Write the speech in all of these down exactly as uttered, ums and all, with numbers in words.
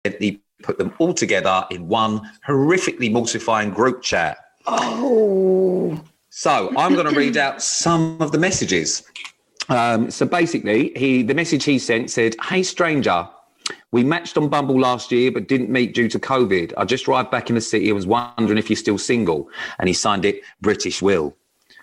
accidentally put them all together in one horrifically mortifying group chat. Oh. So I'm going to read out some of the messages. Um, so basically, he the message he sent said, "Hey, stranger, we matched on Bumble last year, but didn't meet due to COVID. I just arrived back in the city and was wondering if you're still single." And he signed it, British Will.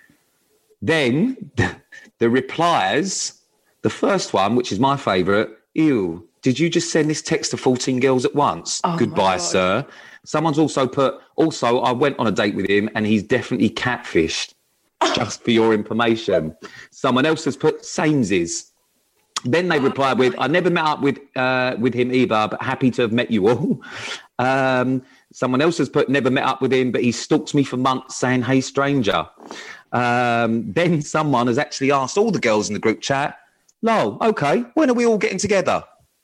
Then the replies, the first one, which is my favourite, ew, did you just send this text to fourteen girls at once? Oh, goodbye, sir. Someone's also put, also, I went on a date with him and he's definitely catfished, just for your information. Someone else has put, samesies. Then they replied with, I never met up with uh, with him either, but happy to have met you all. Um, someone else has put, never met up with him, but he stalks me for months saying, hey, stranger. Um, then someone has actually asked all the girls in the group chat, lol, okay, when are we all getting together?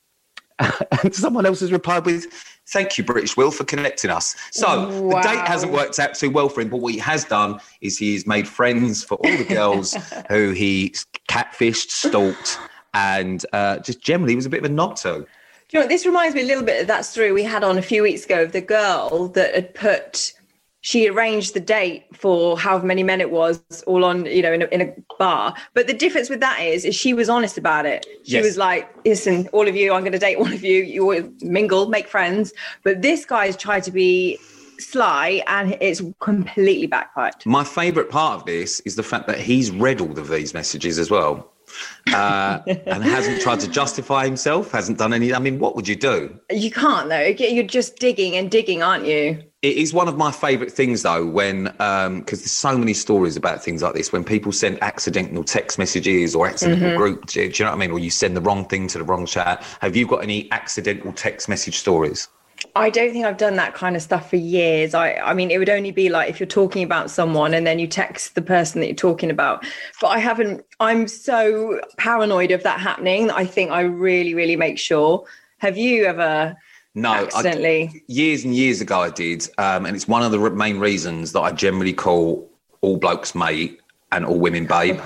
And someone else has replied with, thank you, British Will, for connecting us. So wow. The date hasn't worked out too well for him, but what he has done is he's made friends for all the girls who he catfished, stalked, and uh, just generally was a bit of a knob to. Do you know what, this reminds me a little bit of that story we had on a few weeks ago of the girl that had put, she arranged the date for however many men it was, all on, you know, in a, in a bar. But the difference with that is, is she was honest about it. She yes. was like, listen, all of you, I'm going to date one of you. You all mingle, make friends. But this guy's tried to be sly and it's completely backfired. My favourite part of this is the fact that he's read all of these messages as well. uh, and hasn't tried to justify himself, hasn't done any. I mean, what would you do? You can't, though. You're just digging and digging, aren't you? It is one of my favourite things, though, when, um, because there's so many stories about things like this, when people send accidental text messages or accidental mm-hmm. group, do you know what I mean? Or you send the wrong thing to the wrong chat. Have you got any accidental text message stories? I don't think I've done that kind of stuff for years. I, I mean, it would only be like if you're talking about someone and then you text the person that you're talking about. But I haven't, I'm so paranoid of that happening that I think I really, really make sure. Have you ever no, accidentally? I, years and years ago I did. Um, and it's one of the main reasons that I generally call all blokes mate and all women babe.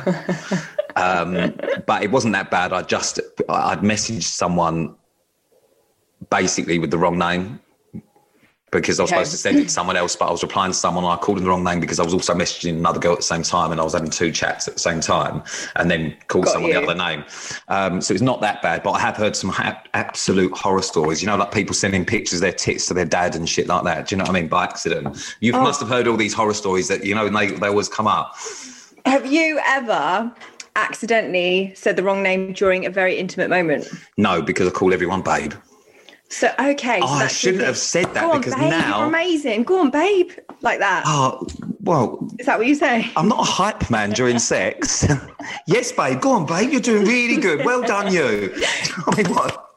um, but it wasn't that bad. I just, I'd messaged someone basically with the wrong name because I was okay. supposed to send it to someone else, but I was replying to someone and I called him the wrong name because I was also messaging another girl at the same time and I was having two chats at the same time and then called Got someone you. the other name. Um, so it's not that bad, but I have heard some ha- absolute horror stories, you know, like people sending pictures of their tits to their dad and shit like that. Do you know what I mean? By accident. You oh. must have heard all these horror stories that, you know, and they, they always come up. Have you ever accidentally said the wrong name during a very intimate moment? No, because I call everyone babe. So, okay. So oh, I shouldn't have said that Go on, because babe, now... you're amazing. Go on, babe. Like that. Oh, well... Is that what you say? I'm not a hype man during sex. Yes, babe. Go on, babe. You're doing really good. Well done, you. I mean, what?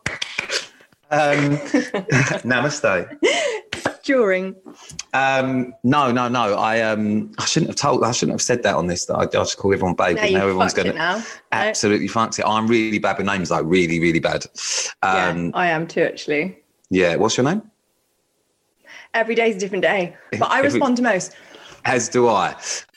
Um, namaste. During? Um, no, no, no. I um, I shouldn't have told. I shouldn't have said that on this. That I, I just call everyone babe. No, now you everyone's going to now. absolutely no. fancy it. I'm really bad with names, though. Really, really bad. Um, yeah, I am too, actually. Yeah. What's your name? Every day's a different day, but I respond to most. As do I.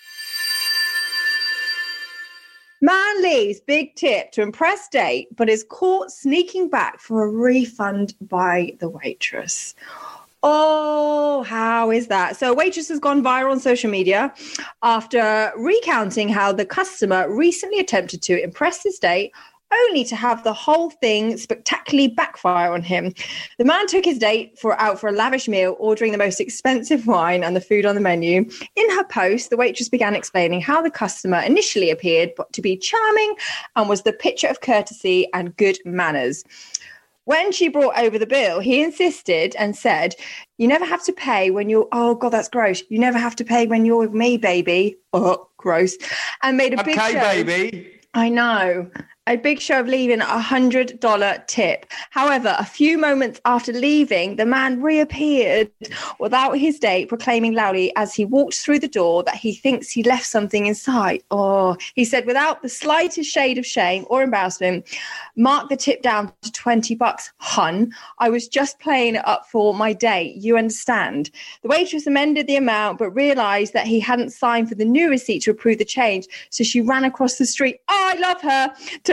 Man leaves big tip to impress date, but is caught sneaking back for a refund by the waitress. Oh, how is that? So a waitress has gone viral on social media after recounting how the customer recently attempted to impress his date only to have the whole thing spectacularly backfire on him. The man took his date for out for a lavish meal, ordering the most expensive wine and the food on the menu. In her post, the waitress began explaining how the customer initially appeared to be charming and was the picture of courtesy and good manners. When she brought over the bill, he insisted and said, you never have to pay when you're, oh God, that's gross. You never have to pay when you're with me, baby. Oh, gross. And made a big show. Okay, baby. I know. A big show of leaving a one hundred dollars tip. However, a few moments after leaving, the man reappeared without his date, proclaiming loudly as he walked through the door that he thinks he left something inside. Oh, he said without the slightest shade of shame or embarrassment, mark the tip down to twenty bucks, hun. I was just playing it up for my date. You understand? The waitress amended the amount, but realized that he hadn't signed for the new receipt to approve the change. So she ran across the street. Oh, I love her. To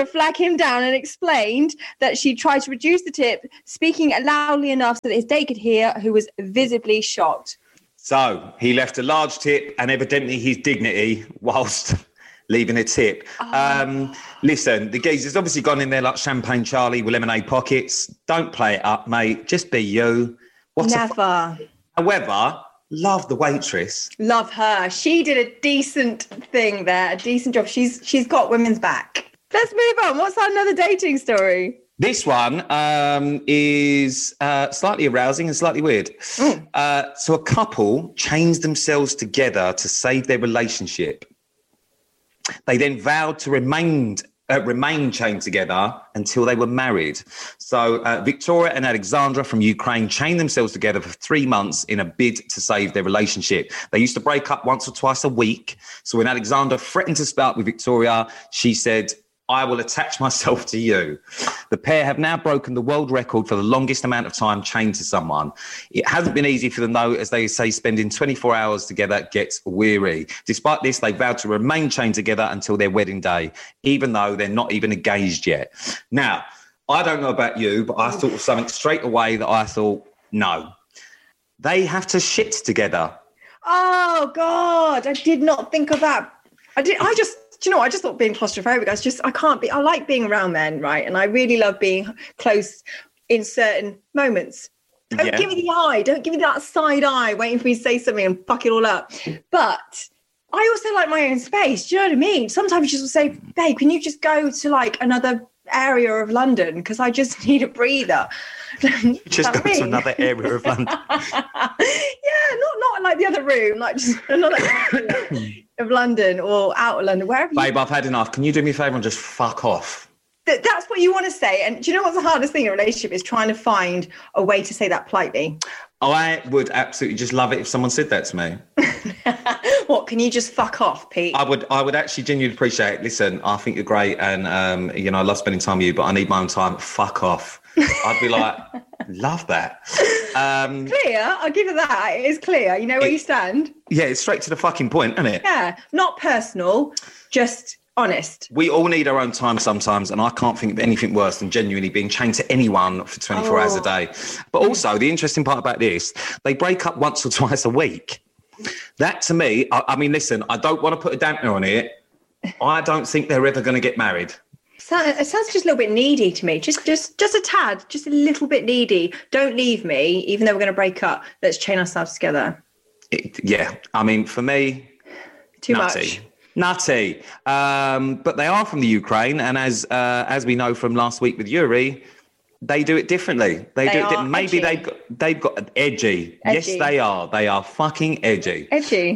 to flag him down and explained that she tried to reduce the tip, speaking loudly enough so that his date could hear, who was visibly shocked. So he left a large tip and evidently his dignity whilst leaving a tip. Oh. Um, listen, the geezer's obviously gone in there like Champagne Charlie with lemonade pockets. Don't play it up, mate. Just be you. What Never. A f- However, love the waitress. Love her. She did a decent thing there, a decent job. She's She's got women's back. Let's move on. What's another dating story? This one um, is uh, slightly arousing and slightly weird. Mm. Uh, so a couple changed themselves together to save their relationship. They then vowed to remain uh, remain chained together until they were married. So uh, Victoria and Alexandra from Ukraine chained themselves together for three months in a bid to save their relationship. They used to break up once or twice a week. So when Alexandra threatened to split up with Victoria, she said, I will attach myself to you. The pair have now broken the world record for the longest amount of time chained to someone. It hasn't been easy for them, though, as they say, spending twenty-four hours together gets weary. Despite this, they vowed to remain chained together until their wedding day, even though they're not even engaged yet. Now, I don't know about you, but I thought of something straight away that I thought, no. They have to shit together. Oh, God, I did not think of that. I did. I just... Do you know what? I just thought being claustrophobic, I was just, I can't be, I like being around men, right? And I really love being close in certain moments. Don't yeah. give me the eye. Don't give me that side eye waiting for me to say something and fuck it all up. But I also like my own space. Do you know what I mean? Sometimes you just say, babe, can you just go to like another area of London? Because I just need a breather. Just go to another area of London. Yeah, not not like the other room, like just another area of London or out of London, wherever. Babe, you... I've had enough. Can you do me a favour and just fuck off? Th- that's what you want to say. And do you know what's the hardest thing in a relationship is trying to find a way to say that politely. I would absolutely just love it if someone said that to me. What, can you just fuck off, Pete? I would I would actually genuinely appreciate it. Listen, I think you're great and, um, you know, I love spending time with you, but I need my own time. Fuck off. I'd be like, love that. Um, clear, I'll give you that. It is clear. You know where it, you stand. Yeah, it's straight to the fucking point, isn't it? Yeah, not personal, just honest. We all need our own time sometimes, and I can't think of anything worse than genuinely being chained to anyone for twenty-four oh. hours a day. But also, the interesting part about this, they break up once or twice a week. That, to me, I, I mean, listen, I don't want to put a dampener on it. I don't think they're ever going to get married. It sounds just a little bit needy to me. Just, just, just a tad, just a little bit needy. Don't leave me, even though we're going to break up. Let's chain ourselves together. It, yeah, I mean, for me, too nutty. much. Nutty. Um, but they are from the Ukraine, and as uh, as we know from last week with Yuri, they do it differently. They, they do it. Di- maybe edgy. they've got, they've got edgy. edgy. Yes, they are. They are fucking edgy. Edgy.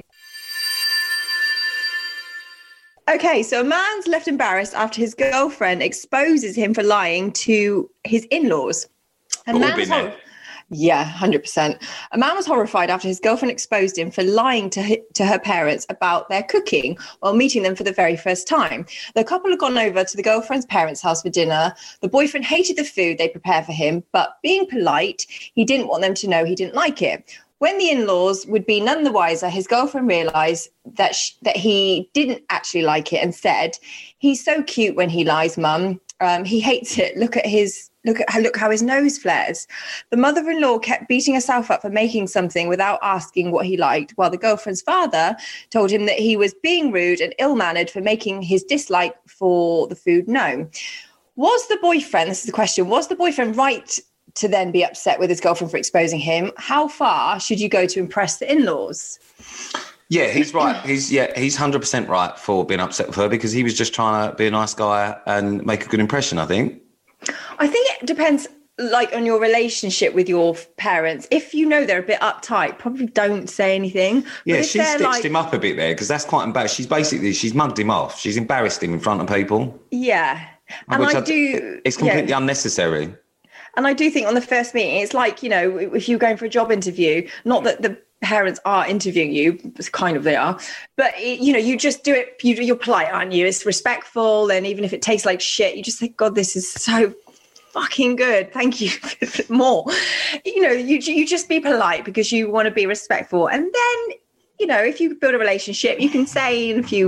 Okay, so a man's left embarrassed after his girlfriend exposes him for lying to his in-laws. And We've all been there. Yeah, one hundred percent. A man was horrified after his girlfriend exposed him for lying to her, to her parents about their cooking while meeting them for the very first time. The couple had gone over to the girlfriend's parents' house for dinner. The boyfriend hated the food they prepared for him, but being polite, he didn't want them to know he didn't like it. When the in-laws would be none the wiser, his girlfriend realised that sh- that he didn't actually like it and said, "He's so cute when he lies, Mum. Um, he hates it. Look at his look at look how his nose flares." The mother-in-law kept beating herself up for making something without asking what he liked, while the girlfriend's father told him that he was being rude and ill-mannered for making his dislike for the food known. Was the boyfriend? This is the question. Was the boyfriend right to then be upset with his girlfriend for exposing him? How far should you go to impress the in-laws? Yeah, he's right. He's yeah, he's one hundred percent right for being upset with her because he was just trying to be a nice guy and make a good impression, I think. I think it depends, like, on your relationship with your parents. If you know they're a bit uptight, probably don't say anything. But yeah, she stitched like... him up a bit there because that's quite embarrassing. She's basically, she's mugged him off. She's embarrassed him in front of people. Yeah. And Which I, I do... It's completely yeah. unnecessary. And I do think on the first meeting, it's like, you know, if you're going for a job interview, not that the parents are interviewing you, it's kind of they are, but, it, you know, you just do it, you, you're polite, aren't you? It's respectful. And even if it tastes like shit, you just think, God, this is so fucking good. Thank you for more. You know, you, you just be polite because you want to be respectful. And then, you know, if you build a relationship, you can say in a few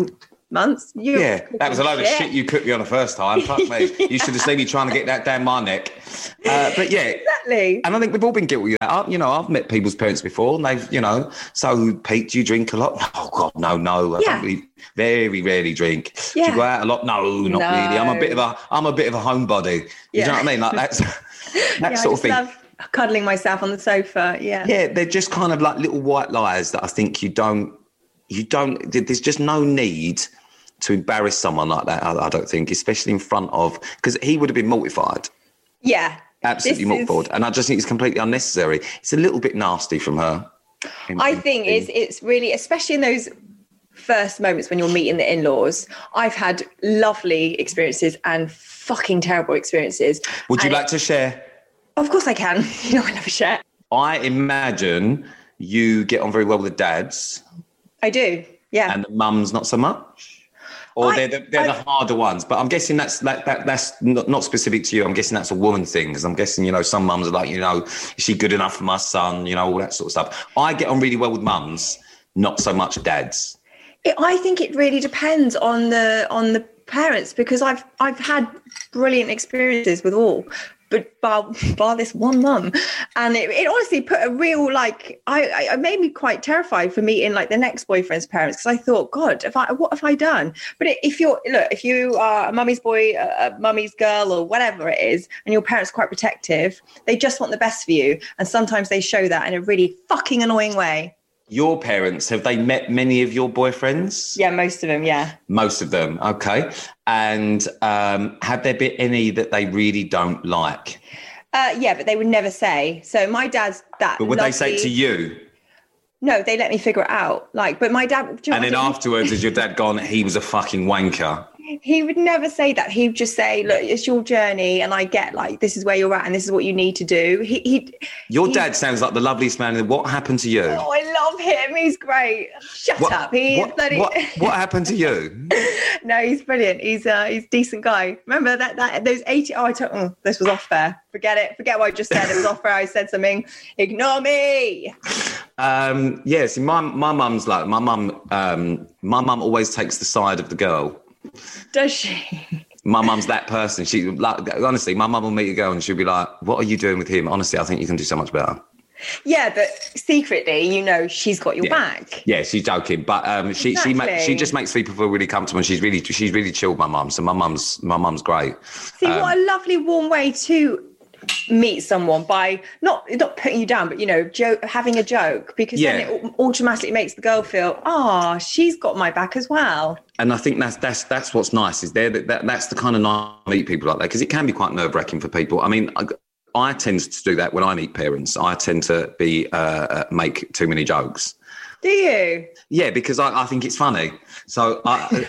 months. You Yeah, that was a load shit. of shit you cooked me on the first time. Fuck me. You should have seen me trying to get that down my neck. Uh, but yeah. Exactly. And I think we've all been guilty of that. You know, I've met people's parents before and they've, you know, so Pete, do you drink a lot? Oh, God, no, no. I yeah. don't really, very rarely drink. Yeah. Do you go out a lot? No, not no. really. I'm a bit of a, I'm a bit of a homebody. You yeah. know what I mean? Like that's, that yeah, sort of thing. Love cuddling myself on the sofa. Yeah. Yeah, they're just kind of like little white lies that I think you don't, you don't, there's just no need to embarrass someone like that, I, I don't think, especially in front of, because he would have been mortified. Yeah. Absolutely mortified. Is... And I just think it's completely unnecessary. It's a little bit nasty from her. In, I in, think in... it's, it's really, especially in those first moments when you're meeting the in-laws, I've had lovely experiences and fucking terrible experiences. Would you and like to share? Of course I can. You know, I never share. I imagine you get on very well with the dads. I do, yeah. And the mums not so much? Or I, they're, the, they're the harder ones. But I'm guessing that's that, that that's not, not specific to you. I'm guessing that's a woman thing. Because I'm guessing, you know, some mums are like, you know, is she good enough for my son? You know, all that sort of stuff. I get on really well with mums, not so much dads. It, I think it really depends on the on the parents, because I've I've had brilliant experiences with all. But bar, bar this one mum, and it, it honestly put a real like I, I it made me quite terrified for meeting like the next boyfriend's parents, because I thought, God, if I what have I done? But if you're look, if you are a mummy's boy, a, a mummy's girl, or whatever it is, and your parents are quite protective, they just want the best for you, and sometimes they show that in a really fucking annoying way. Your parents, have they met many of your boyfriends? Yeah, most of them, yeah. Most of them, okay. And um, have there been any that they really don't like? Uh, yeah, but they would never say. So my dad's that But would lovely... they say to you? No, they let me figure it out. Like, but my dad... And then afterwards, has your dad gone, he was a fucking wanker? He would never say that. He'd just say, look, it's your journey, and I get like this is where you're at and this is what you need to do. He, he Your he, dad sounds like the loveliest man. What happened to you? Oh, I love him. He's great. Shut what, up. He's what, bloody... what, what happened to you? No, he's brilliant. He's uh, he's a decent guy. Remember that that those eighty oh I told oh, this was off there. Forget it. Forget what I just said. It was off there. I said something. Ignore me. Um, yeah, see, my my mum's like my mum um my mum always takes the side of the girl. Does she? My mum's that person. She like honestly, my mum will meet a girl and she'll be like, "What are you doing with him? Honestly, I think you can do so much better." Yeah, but secretly, you know, she's got your yeah. back. Yeah, she's joking, but um, she exactly. she ma- she just makes people feel really comfortable. And she's really she's really chilled. My mum, so my mum's my mum's great. See, um, what a lovely, warm way to meet someone, by not not putting you down, but you know, joke, having a joke, because yeah. then it automatically makes the girl feel, oh, she's got my back as well. And I think that's that's that's what's nice, is there that, that that's the kind of nice to meet people like that, because it can be quite nerve wracking for people. I mean, I, I tend to do that when I meet parents. I tend to be uh, make too many jokes. Do you? Yeah, because I, I think it's funny. So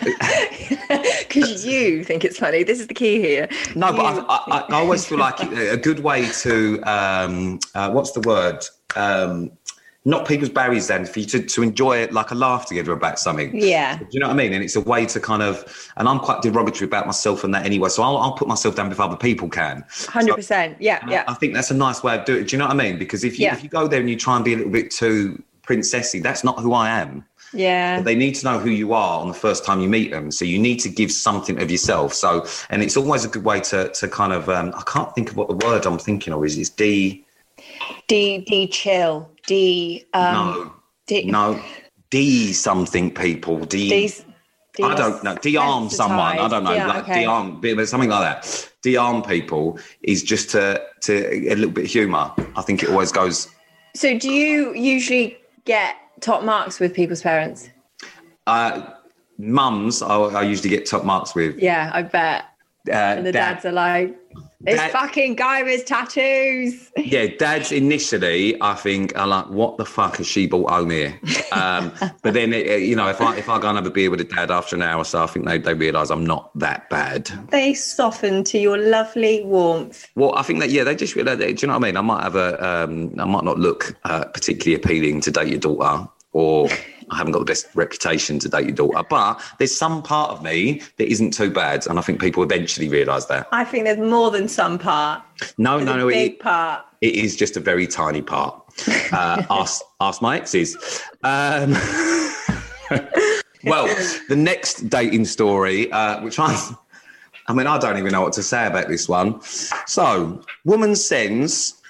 because you think it's funny. This is the key here. No, you... but I, I, I always feel like a good way to um, uh, what's the word? Um, knock people's barriers down, for you to, to enjoy it, like a laugh together about something. Yeah. Do you know what I mean? And it's a way to kind of, and I'm quite derogatory about myself and that anyway, so I'll, I'll put myself down before other people can. one hundred percent. So, yeah, yeah. I, I think that's a nice way of doing it. Do you know what I mean? Because if you, yeah. if you go there and you try and be a little bit too princessy, that's not who I am. Yeah. But they need to know who you are on the first time you meet them. So you need to give something of yourself. So, and it's always a good way to to kind of, um, I can't think of what the word I'm thinking of is. It's D... D, D chill. D... Um, no. D, no. D something, people. D... D's, D I don't know. De-arm someone. I don't know. Yeah, like okay. de-arm, something like that. De-arm people is just to, to a little bit of humour. I think it always goes... So do you usually get top marks with people's parents? Uh, mums, I, I usually get top marks with. Yeah, I bet. Uh, and the dad, dads are like, this dad, fucking guy with tattoos. Yeah, dads initially, I think, are like, what the fuck has she brought home here? Um, but then, it, you know, if I if I go and have a beer with a dad after an hour or so, I think they, they realise I'm not that bad. They soften to your lovely warmth. Well, I think that, yeah, they just realise, do you know what I mean? I might have a, um, I might not look uh, particularly appealing to date your daughter, or I haven't got the best reputation to date your daughter, but there's some part of me that isn't too bad, and I think people eventually realise that. I think there's more than some part. No, there's no, a no. Big it, part. It is just a very tiny part. Uh, ask, ask my exes. Um, Well, the next dating story, uh, which I, I mean, I don't even know what to say about this one. So, woman sends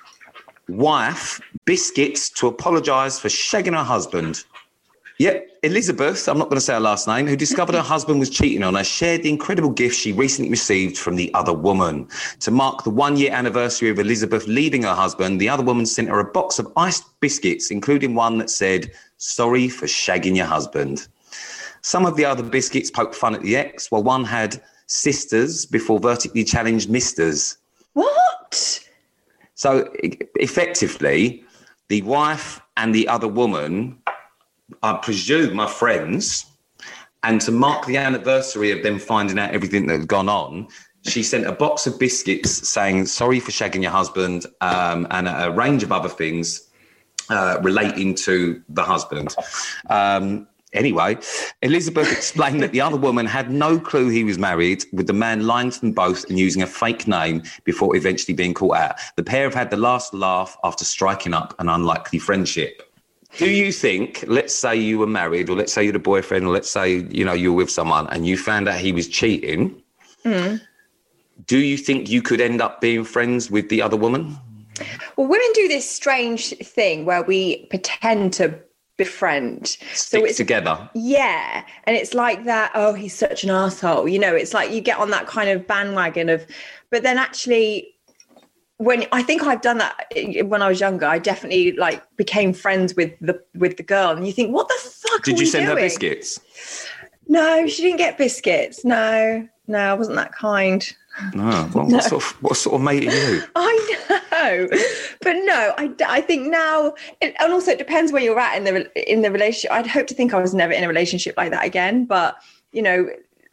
wife biscuits to apologise for shagging her husband. Yep, Elizabeth, I'm not going to say her last name, who discovered her husband was cheating on her, shared the incredible gift she recently received from the other woman. To mark the one-year anniversary of Elizabeth leaving her husband, the other woman sent her a box of iced biscuits, including one that said, "Sorry for shagging your husband." Some of the other biscuits poked fun at the ex, while one had sisters before vertically challenged misters. What? So, e- effectively, the wife and the other woman, I presume, are friends, and to mark the anniversary of them finding out everything that had gone on, she sent a box of biscuits saying, "Sorry for shagging your husband," um, and a, a range of other things uh, relating to the husband. Um, anyway, Elizabeth explained that the other woman had no clue he was married, with the man lying to them both and using a fake name before eventually being caught out. The pair have had the last laugh after striking up an unlikely friendship. Do you think, let's say you were married, or let's say you're the boyfriend, or let's say, you know, you were with someone and you found out he was cheating, mm. do you think you could end up being friends with the other woman? Well, women do this strange thing where we pretend to befriend. Stick so it's together. Yeah. And it's like that, oh, he's such an asshole. You know, it's like you get on that kind of bandwagon of, but then actually... When I think I've done that when I was younger, I definitely like became friends with the with the girl, and you think, what the fuck? Did are you we send doing? her biscuits? No, she didn't get biscuits. No, no, I wasn't that kind. No. Well, no. What sort of what sort of mate are you? I know, but no, I, I think now, and also it depends where you're at in the in the relationship. I'd hope to think I was never in a relationship like that again, but you know,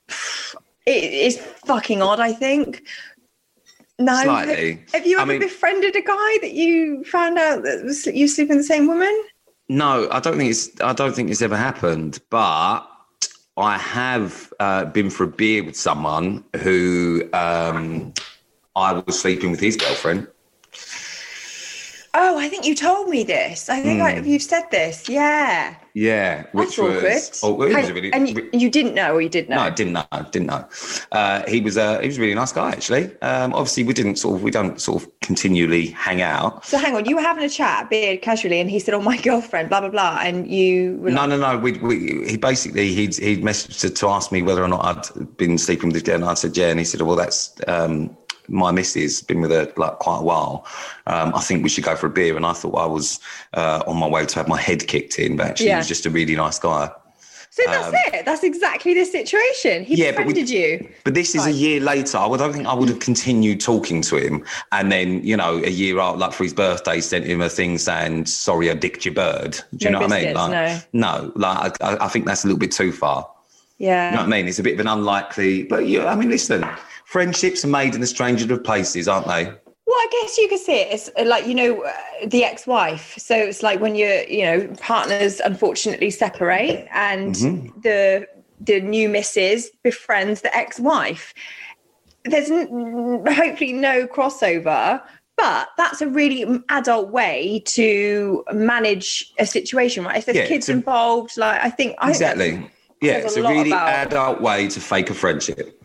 it is fucking odd. I think. No, Slightly. Have, have you ever I mean, befriended a guy that you found out that was, you sleep with the same woman? No, I don't think it's. I don't think it's ever happened. But I have uh, been for a beer with someone who um, I was sleeping with his girlfriend. Oh, I think you told me this. I think mm. I, you've said this. Yeah. Yeah, which That's awkward. was oh, it was and, really, and you, you didn't know, or you did know? No, I didn't know. Didn't know. Uh, he was a he was a really nice guy, actually. Um, obviously, we didn't sort of we don't sort of continually hang out. So hang on, you were having a chat, beer casually, and he said, "Oh, my girlfriend, blah blah blah," and you were no, like, no, no. We we he basically he'd he'd messaged to, to ask me whether or not I'd been sleeping with this girl, and I said yeah, and he said, oh, "Well, that's." Um, my missus, been with her like quite a while. Um, I think we should go for a beer. And I thought I was uh, on my way to have my head kicked in, but actually yeah. he was just a really nice guy. So that's um, it. That's exactly the situation. He yeah, befriended but we, you. But this is right. a year later. I don't think I would have continued talking to him. And then, you know, a year out, like for his birthday, sent him a thing saying, "Sorry, I dicked your bird." Do you no know biscuits, what I mean? Like, no. No, like I, I think that's a little bit too far. Yeah. You know what I mean? It's a bit of an unlikely, but yeah, I mean, listen. Friendships are made in the strangest of places, aren't they? Well, I guess you could see it as like, you know, uh, the ex-wife. So it's like when you're, you know, partners unfortunately separate and mm-hmm. the the new missus befriends the ex-wife. There's n- hopefully no crossover, but that's a really adult way to manage a situation, right? If there's yeah, kids a, involved, like I think... Exactly. I think yeah, it's a, a really about... adult way to fake a friendship.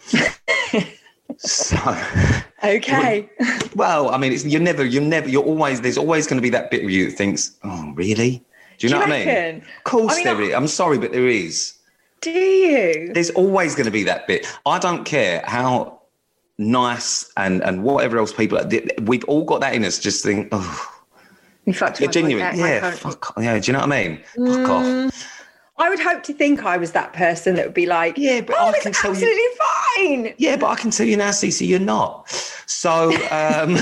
So okay. Well, I mean, it's you're never, you're never, you're always. There's always going to be that bit of you that thinks, "Oh, really?" Do you Do know you what reckon? I mean? Of course, I mean, there is. I'm sorry, but there is. Do you? There's always going to be that bit. I don't care how nice and and whatever else people are. We've all got that in us. Just think, oh, you fucked yeah, genuine. Yeah, fuck. Yeah, do you know what I mean? Mm. Fuck off. I would hope to think I was that person that would be like, yeah, but oh, I it's can tell absolutely you, fine. Yeah, but I can tell you now, Cece, you're not. So um,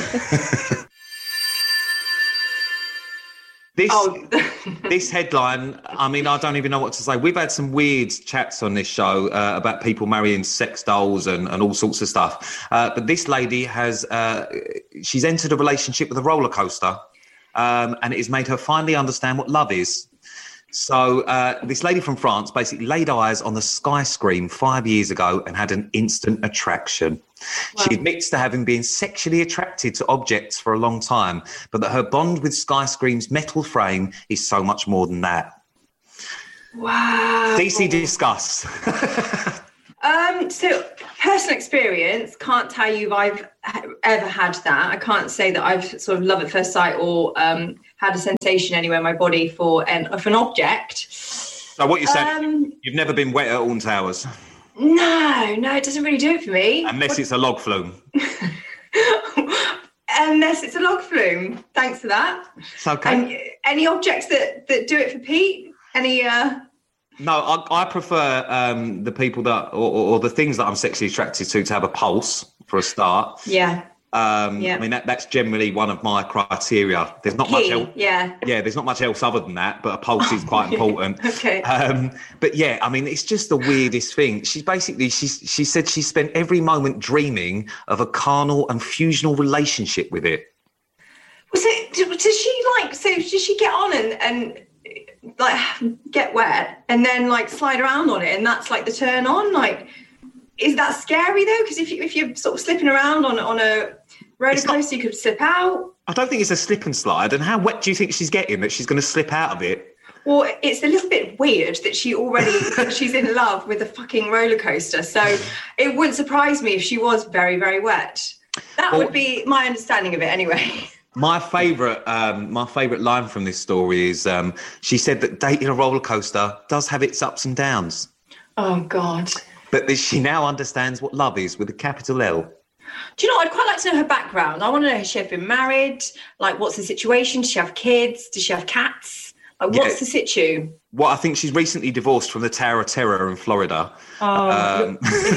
this oh. this headline, I mean, I don't even know what to say. We've had some weird chats on this show uh, about people marrying sex dolls and, and all sorts of stuff. Uh, but this lady has, uh, she's entered a relationship with a roller coaster, um, and it has made her finally understand what love is. So uh, this lady from France basically laid eyes on the Sky Scream five years ago and had an instant attraction. Wow. She admits to having been sexually attracted to objects for a long time, but that her bond with Sky Scream's metal frame is so much more than that. Wow. Stacey, discuss. Um, so personal experience, can't tell you if I've ever had that. I can't say that I've sort of love at first sight or um, had a sensation anywhere in my body for an, of an object. So what you're saying, Um, you've never been wet at Alton Towers? No, no, it doesn't really do it for me. Unless What- it's a log flume. Unless it's a log flume. Thanks for that. It's okay. And any objects that, that do it for Pete? Any... Uh, No, I, I prefer um, the people that, or, or, or the things that I'm sexually attracted to, to have a pulse for a start. yeah. Um, Yeah. I mean, that, that's generally one of my criteria. There's not much Key, else. yeah. Yeah, there's not much else other than that, but a pulse is quite important. Okay. Um, but yeah, I mean, it's just the weirdest thing. She's basically, she's, she said she spent every moment dreaming of a carnal and fusional relationship with it. Was it, does she like, so does she get on and, and like get wet and then like slide around on it and that's like the turn on? Like, is that scary though? Because if, you, if you're sort of slipping around on, on a roller It's not- coaster, you could slip out. I don't think it's a slip and slide. And how wet do you think she's getting that she's going to slip out of it? Well, it's a little bit weird that she already, she's in love with a fucking roller coaster. So it wouldn't surprise me if she was very, very wet. That Well- would be my understanding of it anyway. My favourite, um, my favourite line from this story is um, she said that dating a roller coaster does have its ups and downs, Oh, God. but that she now understands what love is with a capital L. Do you know, I'd quite like to know her background. I want to know, has she ever been married? Like, what's the situation? Does she have kids? Does she have cats? Like, what's Yeah. the situ? Well, I think she's recently divorced from the Tower of Terror in Florida. Oh, Um,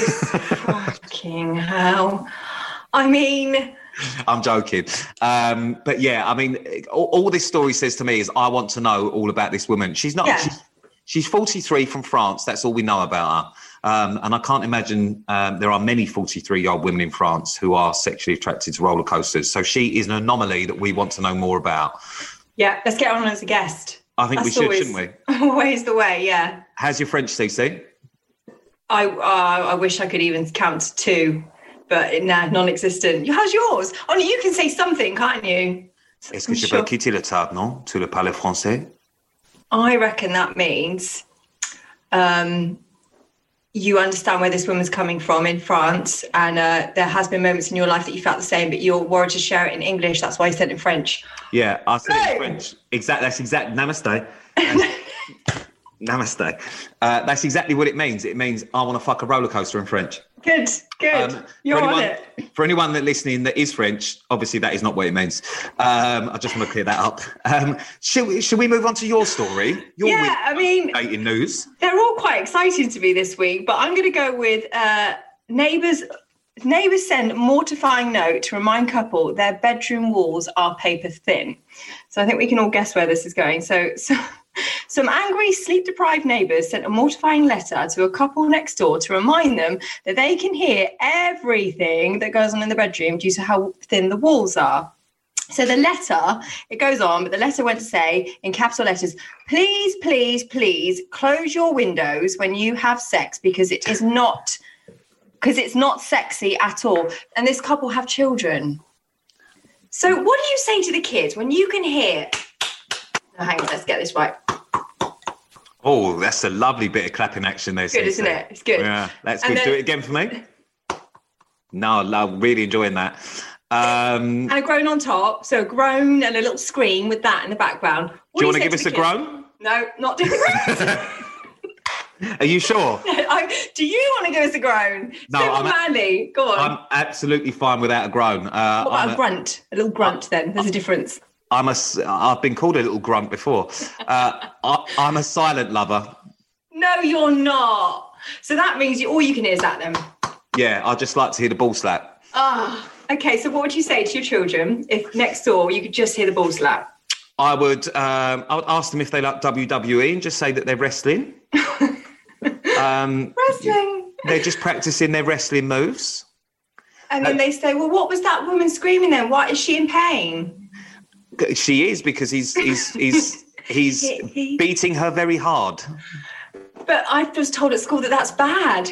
fucking hell. I mean, I'm joking. Um, but yeah, I mean, all, all this story says to me is I want to know all about this woman. She's not, Yeah. she's, she's forty-three from France. That's all we know about her. Um, and I can't imagine um, there are many forty-three-year-old women in France who are sexually attracted to roller coasters. So she is an anomaly that we want to know more about. yeah, let's get on as a guest. I think we That's should, always- shouldn't we? Always the way, yeah. How's your French, Cece? I uh, I wish I could even count to two, but nah, non-existent. How's yours? Oh, you can say something, can't you? Est-ce que I'm je sure. peux quitter la table, non? Tu le parles français? I reckon that means um, you understand where this woman's coming from in France, and uh, there has been moments in your life that you felt the same, but you're worried to share it in English. That's why you said it in French. Yeah, I said it in No. French. Exactly. That's exact. Namaste. That's- Namaste. Uh, that's exactly what it means. It means I want to fuck a roller coaster in French. Good, good. Um, you're for on anyone, it. For anyone that listening that is French, obviously that is not what it means. Um, I just want to clear that up. Um, should we, should we move on to your story? Your Yeah, week I mean, dating news. they're all quite exciting to me this week, but I'm going to go with uh, neighbours. Neighbours send mortifying note to remind couple their bedroom walls are paper thin. So I think we can all guess where this is going. So, so some angry, sleep-deprived neighbours sent a mortifying letter to a couple next door to remind them that they can hear everything that goes on in the bedroom due to how thin the walls are. So the letter, it goes on, but the letter went to say in capital letters, please, please, please close your windows when you have sex because it is not, because it's not sexy at all. And this couple have children. So what do you say to the kids when you can hear, oh, hang on, let's get this right. Oh, that's a lovely bit of clapping action there. Good, Cece. isn't it? It's good. Yeah, that's And good. then- Do it again for me. No, I love really enjoying that. Um, And a groan on top. So a groan and a little scream with that in the background. What do you want to say give us the a kids? groan? No, not doing the groan. Are you sure? I, do you want to give us a groan? No, Simple I'm a- manly. Go on. I'm absolutely fine without a groan. Uh, what about I'm a a- grunt? A little grunt then. There's a difference. I'm a, s- I've been called a little grunt before. Uh, I, I'm a silent lover. No, you're not. So that means you, all you can hear is that then. Yeah, I just like to hear the ball slap. Ah, okay. So what would you say to your children if next door you could just hear the ball slap? I would, um, I would ask them if they like W W E and just say that they're wrestling. um, Wrestling. they're just practicing their wrestling moves. And then they say, well, what was that woman screaming then? Why is she in pain? She is because he's he's he's he's beating her very hard. But I was told at school that that's bad.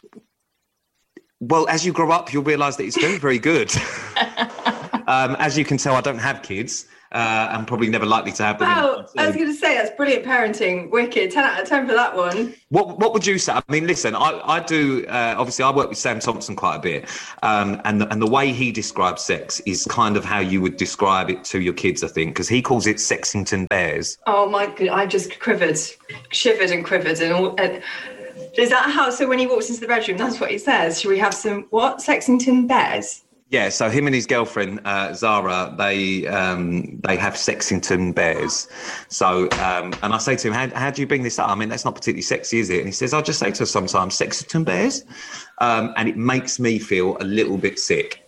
Well, as you grow up, you'll realise that it's very, very good. um, as you can tell, I don't have kids. uh, and probably never likely to have them. Wow, I was going to say, that's brilliant parenting. Wicked. ten out of ten for that one. What What would you say? I mean, listen, I, I do, uh, obviously, I work with Sam Thompson quite a bit. Um, and, the, and the way he describes sex is kind of how you would describe it to your kids, I think, because he calls it Sexington Bears. Oh, my God. I just quivered, shivered and quivered. And all. And is that how, so when he walks into the bedroom, that's what he says? Should we have some, what, Sexington Bears? Yeah, so him and his girlfriend, uh, Zara, they um, they have Sexington Bears. So, um, and I say to him, how, how do you bring this up? I mean, that's not particularly sexy, is it? And he says, I just say to her sometimes, Sexington Bears. Um, and it makes me feel a little bit sick.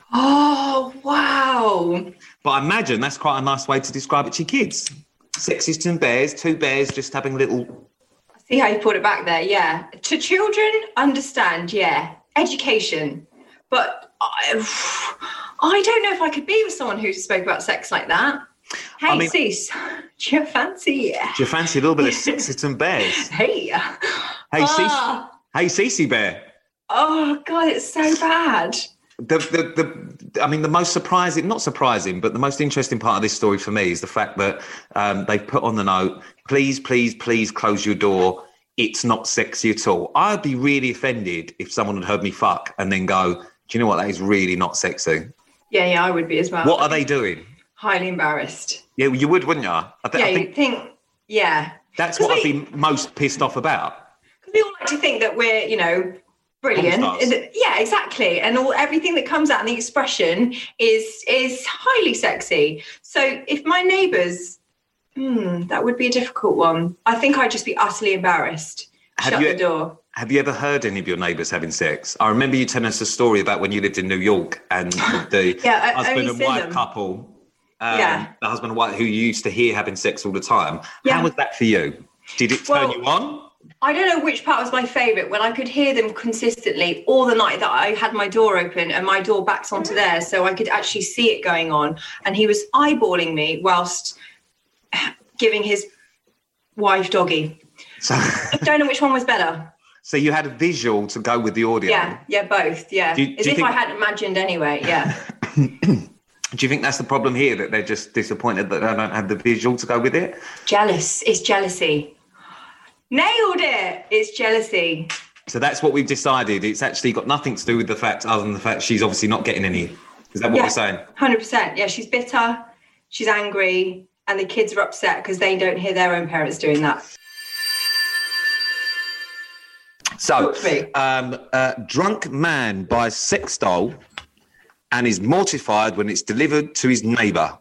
Oh, wow. But I imagine that's quite a nice way to describe it to your kids. Sexington Bears, two bears just having little... I see how you put it back there, yeah. To children, understand, yeah. Education. But I, I don't know if I could be with someone who spoke about sex like that. Hey, I mean, sis, do you fancy? Do you fancy a little bit of Sexington Bears? Hey. Hey, uh, Cece. Hey, Cece Bear. Oh, God, it's so bad. The, the, the, I mean, the most surprising, not surprising, but the most interesting part of this story for me is the fact that um, they've put on the note, please, please, please close your door. It's not sexy at all. I'd be really offended if someone had heard me fuck and then go, do you know what? That is really not sexy. Yeah, yeah, I would be as well. What are they doing? Highly embarrassed. Yeah, well, you would, wouldn't you? I th- yeah, I think you think, yeah. That's what we, I'd be most pissed off about. Because we all like to think that we're, you know, brilliant. Yeah, exactly. And all everything that comes out in the expression is is highly sexy. So if my neighbours, hmm, that would be a difficult one. I think I'd just be utterly embarrassed. Have Shut you, the door. Have you ever heard any of your neighbours having sex? I remember you telling us a story about when you lived in New York and the yeah, husband and wife them. couple, um, yeah. the husband and wife who you used to hear having sex all the time. Yeah. How was that for you? Did it turn well, you on? I don't know which part was my favourite, when I could hear them consistently all the night that I had my door open and my door backs onto there, so I could actually see it going on. And he was eyeballing me whilst giving his wife doggy. So I don't know which one was better. So you had a visual to go with the audio? Yeah, yeah, both, yeah. Do you, As do if think... I hadn't imagined anyway, yeah. Do you think that's the problem here, that they're just disappointed that they don't have the visual to go with it? Jealous. It's jealousy. Nailed it. It's jealousy. So that's what we've decided. It's actually got nothing to do with the fact, other than the fact she's obviously not getting any. Is that what yeah, we're saying? one hundred percent. Yeah, she's bitter, she's angry, and the kids are upset because they don't hear their own parents doing that. So, um, uh, drunk man buys sex doll and is mortified when it's delivered to his neighbour.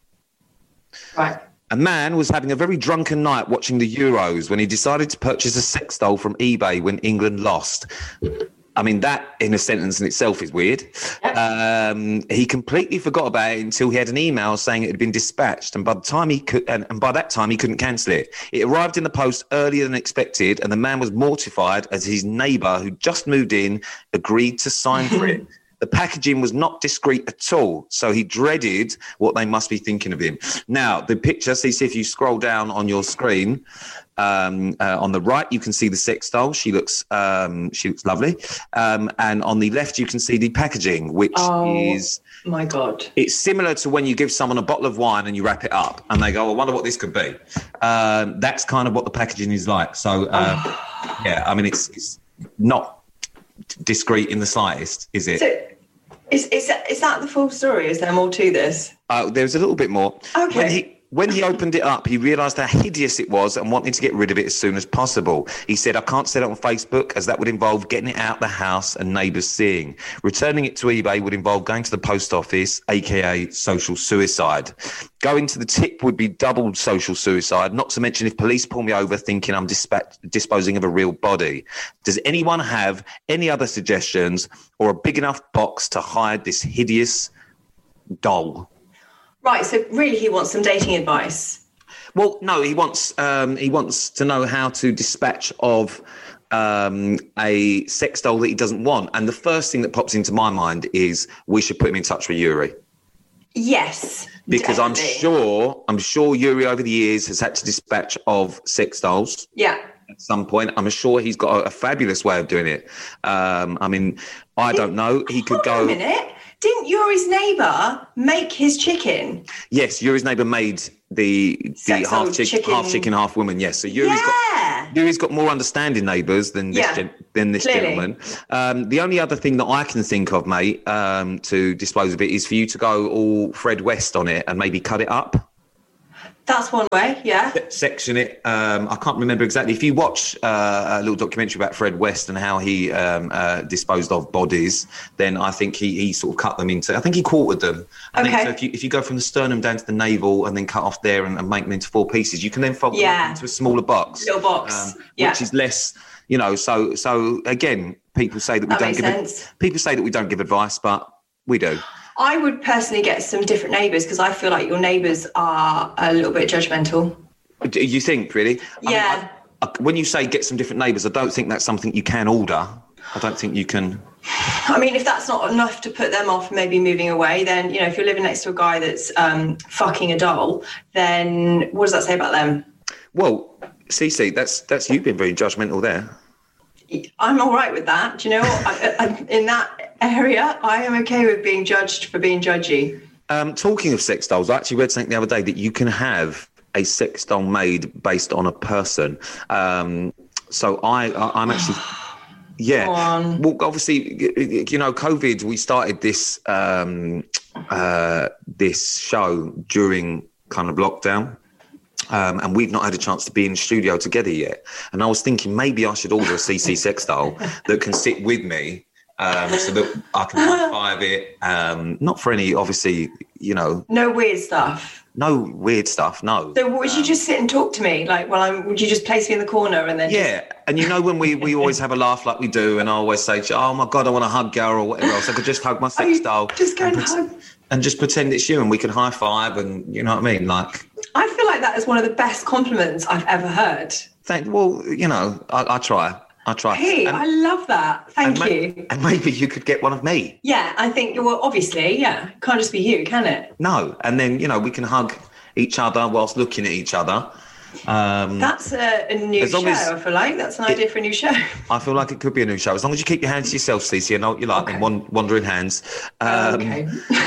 Right. A man was having a very drunken night watching the Euros when he decided to purchase a sex doll from eBay when England lost. I mean, that in a sentence in itself is weird. Yep. Um, he completely forgot about it until he had an email saying it had been dispatched, and by the time he could, and, and by that time he couldn't cancel it. It arrived in the post earlier than expected, and the man was mortified as his neighbour, who just moved in, agreed to sign for it. The packaging was not discreet at all, so he dreaded what they must be thinking of him. Now, the picture, see, see if you scroll down on your screen, um, uh, on the right, you can see the sex doll. She looks, um, she looks lovely. Um, and on the left, you can see the packaging, which oh, is... my God. It's similar to when you give someone a bottle of wine and you wrap it up and they go, oh, I wonder what this could be. Um, that's kind of what the packaging is like. So, uh, oh. yeah, I mean, it's, it's not discreet in the slightest, is it? So, is, is, that, is that the full story? Is there more to this? Uh, there's a little bit more. Okay. When he, when he opened it up, he realised how hideous it was and wanted to get rid of it as soon as possible. He said, I can't sell it on Facebook as that would involve getting it out the house and neighbours seeing. Returning it to eBay would involve going to the post office, aka social suicide. Going to the tip would be double social suicide, not to mention if police pull me over thinking I'm dispatch- disposing of a real body. Does anyone have any other suggestions or a big enough box to hide this hideous doll? Right, so really he wants some dating advice. Well, no, he wants um, he wants to know how to dispatch of um, a sex doll that he doesn't want. And the first thing that pops into my mind is we should put him in touch with Yuri. Yes, because definitely. I'm sure I'm sure Yuri over the years has had to dispatch of sex dolls. Yeah. At some point, I'm sure he's got a, a fabulous way of doing it. Um, I mean, I don't know. He could Hold go. on a minute. Didn't Yuri's neighbour make his chicken? Yes, Yuri's neighbour made the the Sex half old chick, chicken. half chicken, half woman. Yes, so Yuri's Yeah. got Yuri's got more understanding neighbours than this Yeah, gen- than this clearly. gentleman. Um, the only other thing that I can think of, mate, um, to dispose of it is for you to go all Fred West on it and maybe cut it up. That's one way, yeah. Section it. Um, I can't remember exactly. If you watch uh, a little documentary about Fred West and how he um, uh, disposed of bodies, then I think he, he sort of cut them into. I think he quartered them. I Okay. think so if you if you go from the sternum down to the navel and then cut off there and, and make them into four pieces, you can then fold Yeah. them into a smaller box. Little box, um, yeah. which is less. You know. So so again, people say that we That don't makes give. sense. People say that we don't give advice, but we do. I would personally get some different neighbours because I feel like your neighbours are a little bit judgmental. Do you think really? I Yeah. mean, I, I, when you say get some different neighbours, I don't think that's something you can order. I don't think you can. I mean, if that's not enough to put them off maybe moving away, then, you know, if you're living next to a guy that's um, fucking a doll, then what does that say about them? Well, Cece, that's that's you being very judgmental there. I'm all right with that. Do you know what? I, I, in that area, I am okay with being judged for being judgy. Um, talking of sex dolls, I actually read something the other day that you can have a sex doll made based on a person. Um, so I, I, I'm actually... Yeah. Go on. Well, obviously, y- you know, COVID, we started this um, uh, this show during kind of lockdown. Um, and we've not had a chance to be in the studio together yet. And I was thinking maybe I should order a C C sex doll that can sit with me um, so that I can high-five it. Um, not for any, obviously, you know, No weird stuff. no weird stuff, no. So would you just sit and talk to me? Like, well, I'm, would you just place me in the corner and then... Yeah, and you know when we, we always have a laugh like we do, and I always say, to you, oh my God, I want to hug girl or whatever else. I could just hug my Oh, sex you doll. just go and pret- hug. And just pretend it's you and we can high five and you know what I mean? Like, I feel like that is one of the best compliments I've ever heard. thank, well, you know, I, I try. I try. Hey, and, I love that. Thank and ma- you. And maybe you could get one of me. Yeah, I think, well, obviously, yeah. Can't just be you, can it? No. And then, you know, we can hug each other whilst looking at each other. Um, That's a, a new As show, long as I feel like. That's an idea for a new show. I feel like it could be a new show. As long as you keep your hands to yourself, Cece, I know what you like, Okay. and wan- wandering hands. Um, okay.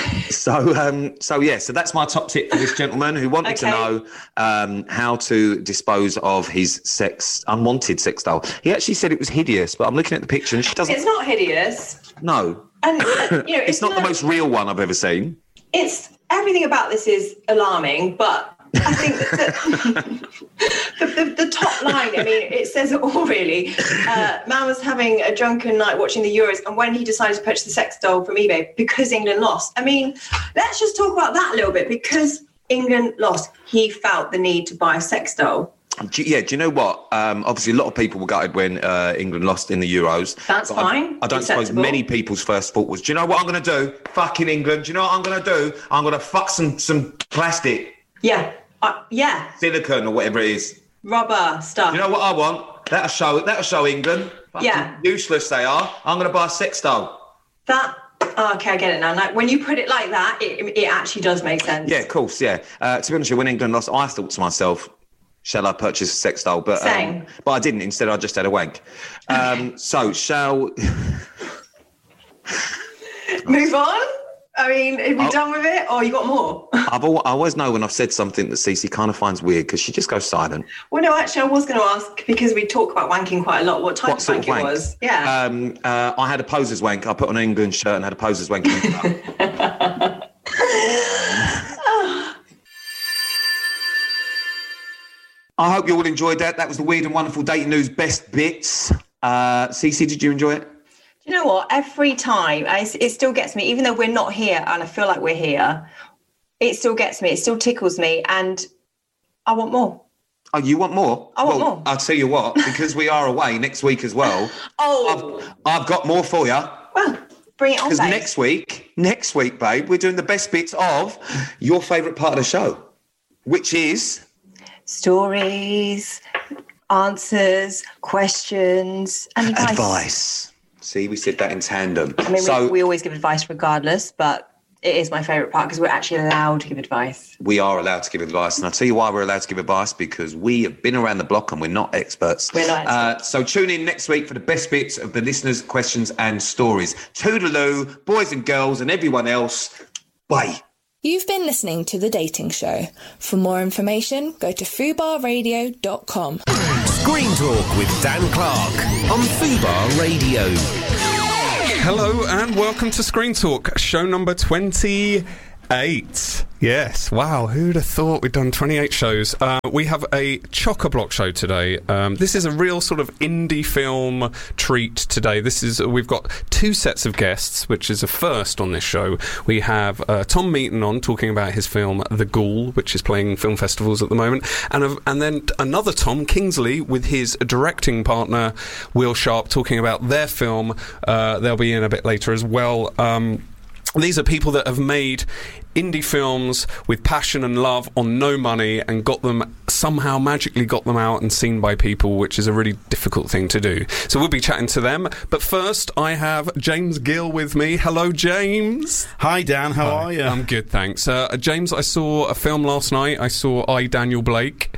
So, um, so yeah, so that's my top tip for this gentleman who wanted to Okay. know um, how to dispose of his sex, unwanted sex doll. He actually said it was hideous, but I'm looking at the picture and she doesn't. It's not hideous. No, And, uh, you know, it's, not the like- most real one I've ever seen. It's everything about this is alarming, but I think that the, the, the, the top line, I mean, it says it all really. Uh, man was having a drunken night watching the Euros, and when he decided to purchase the sex doll from eBay because England lost. I mean, let's just talk about that a little bit. Because England lost, he felt the need to buy a sex doll. Do you- yeah, do you know what? Um, obviously, a lot of people were gutted when uh, England lost in the Euros. That's But I- fine. I, don't suppose Acceptable. many people's first thought was, do you know what I'm going to do? Fucking England. Do you know what I'm going to do? I'm going to fuck some, some plastic, Yeah, uh, yeah, silicone or whatever it is. rubber stuff. You know what I want? That'll show, that'll show England. Fucking Yeah. useless they are. I'm going to buy a sex doll. That, oh, okay, I get it now. Like, when you put it like that, it, it actually does make sense. Yeah, of course, yeah. Uh, to be honest with you, when England lost, I thought to myself, shall I purchase a sex doll? But, Same. Um, but I didn't. Instead, I just had a wank. Um, so, shall... Move on? I mean, are we I'll- done with it, or you got more? I've al- I always know when I've said something that Cece kind of finds weird because she just goes silent. Well, no, actually, I was going to ask, because we talk about wanking quite a lot, what type What of sort wank of wank? it was. Yeah. Um, uh, I had a poser's wank. I put on an England shirt and had a poser's wank. I hope you all enjoyed that. That was the Weird and Wonderful Dating News best bits. Uh, Cece, did you enjoy it? Do you know what? Every time, I, it still gets me, even though we're not here and I feel like we're here, it still gets me. It still tickles me. And I want more. Oh, you want more? I want well, more. I'll tell you what, because we are away next week as well. Oh, I've, I've got more for you. well, bring it on, Because babe. next week, next week, babe, we're doing the best bits of your favourite part of the show, which is... Stories, answers, questions, and advice. advice. See, we said that in tandem. I mean, so, we, we always give advice regardless, but it is my favourite part because we're actually allowed to give advice. We are allowed to give advice. And I'll tell you why we're allowed to give advice, because we have been around the block and we're not experts. We're not experts. Uh, so tune in next week for the best bits of the listeners' questions and stories. Toodaloo, boys and girls and everyone else. Bye. You've been listening to The Dating Show. For more information, go to fubar radio dot com. Screen Talk with Dan Clark on Fubar Radio. Hello and welcome to Screen Talk, show number twenty-eight. Yes, wow, who'd have thought we'd done twenty-eight shows? Uh, we have a chock-a-block show today. Um, this is a real sort of indie film treat today. This is we've got two sets of guests, which is a first on this show. We have uh, Tom Meaton on talking about his film The Ghoul, which is playing film festivals at the moment, and uh, and then another Tom Kingsley with his directing partner Will Sharp talking about their film. Uh, they'll be in a bit later as well. Um, these are people that have made indie films with passion and love on no money and got them somehow magically got them out and seen by people, which is a really difficult thing to do. So we'll be chatting to them. But first, I have James Gill with me. Hello, James. Hi, Dan. How Hi. are you? I'm good, thanks. Uh, James, I saw a film last night. I saw I, Daniel Blake,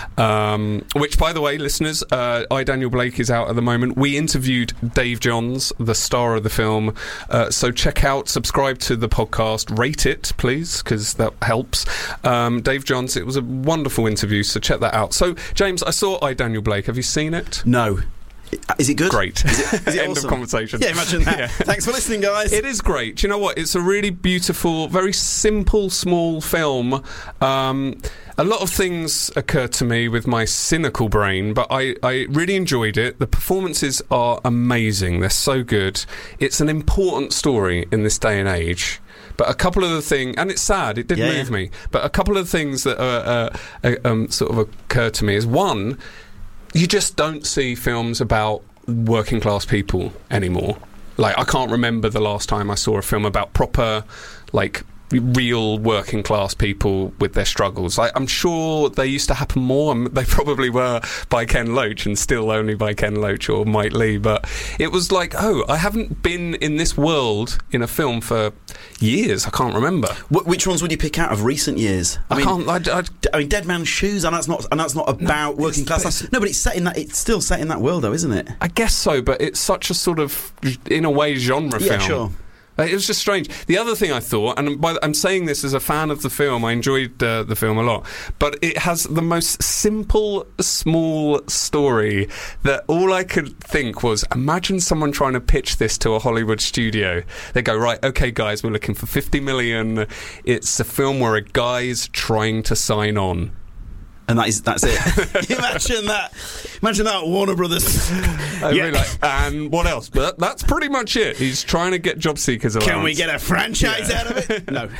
um, which, by the way, listeners, uh, I, Daniel Blake is out at the moment. We interviewed Dave Johns, the star of the film. Uh, so check out, subscribe to the podcast, rate it, please, because that helps. Um, Dave Johns, it was a wonderful interview, so check that out. So, James, I saw I, Daniel Blake. Have you seen it? No. Is it good? Great. Is it, is it End awesome? of conversation. Yeah, imagine that. Yeah. Thanks for listening, guys. It is great. Do you know what? It's a really beautiful, very simple, small film. Um, a lot of things occur to me with my cynical brain, but I, I really enjoyed it. The performances are amazing. They're so good. It's an important story in this day and age. But a couple of the things, and it's sad, it did yeah, move yeah. me, but a couple of things that uh, uh, um, sort of occur to me is, one, you just don't see films about working class people anymore. Like, I can't remember the last time I saw a film about proper, like, real working class people with their struggles. Like, I'm sure they used to happen more, and they probably were by Ken Loach and still only by Ken Loach or Mike Leigh, but it was like, oh, I haven't been in this world in a film for years. I can't remember. Wh- which ones would you pick out of recent years? I, I, mean, can't I, I, I mean, Dead Man's Shoes, and that's not and that's not about No, working it's- class. but No, but it's set in that. It's still set in that world, though, isn't it? I guess so, but it's such a sort of, in a way, genre Yeah, film. sure. It was just strange. The other thing I thought, and by the, I'm saying this as a fan of the film, I enjoyed uh, the film a lot, but it has the most simple, small story that all I could think was, imagine someone trying to pitch this to a Hollywood studio. They go, right, okay, guys, we're looking for fifty million. It's a film where a guy's trying to sign on. And that is that's it. Imagine that. Imagine that, Warner Brothers. I'd Yeah. be like, and what else? But that's pretty much it. He's trying to get job seekers allowance. Can we get a franchise out of it? No.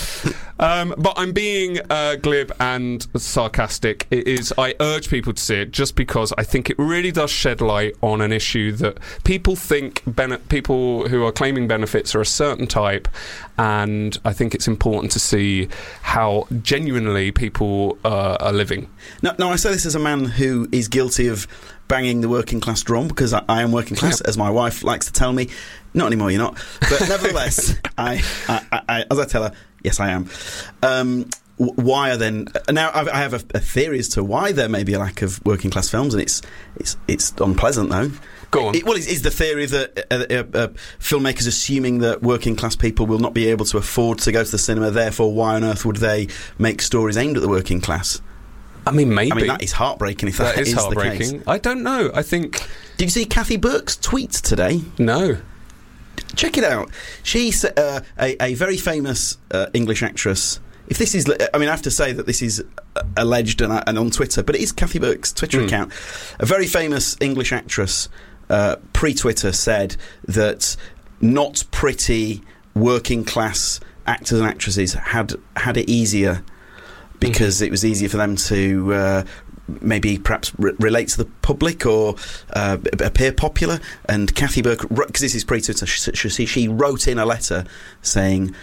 Um, but I'm being uh, glib and sarcastic. It is. I urge people to see it just because I think it really does shed light on an issue that people think bene- people who are claiming benefits are a certain type, and I think it's important to see how genuinely people uh, are living. Now, now, I say this as a man who is guilty of banging the working class drum, because I, I am working class, Yep. as my wife likes to tell me. Not anymore, you're not. But nevertheless, I, I, I, I, as I tell her, yes, I am. Um, w- why are then... Now, I've, I have a, a theory as to why there may be a lack of working class films, and it's it's it's unpleasant, though. Go on. It, well, it's, it's the theory that uh, uh, uh, filmmakers assuming that working class people will not be able to afford to go to the cinema, therefore why on earth would they make stories aimed at the working class? I mean, maybe. I mean, that is heartbreaking if that, that is, is heartbreaking. the case. I don't know. I think... Did you see Kathy Burke's tweet today? No. Check it out. She's uh, a, a very famous uh, English actress. If this is, I mean, I have to say that this is uh, alleged and, and on Twitter, but it is Kathy Burke's Twitter Mm. account. A very famous English actress, uh, pre-Twitter, said that not pretty working class actors and actresses had had it easier because mm-hmm. it was easier for them to uh, maybe perhaps re- relate to the public or uh, appear popular. And Kathy Burke, because this is pre-Twitter, she, she, she wrote in a letter saying,